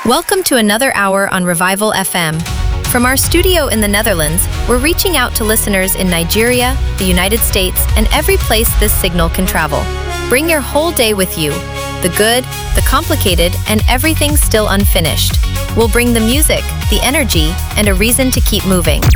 Welcome to another hour on Revival FM. From our studio in the Netherlands, we're reaching out to listeners in Nigeria, the United States, and every place this signal can travel. Bring your whole day with you, the good, the complicated, and everything still unfinished. We'll bring the music, the energy, and a reason to keep moving.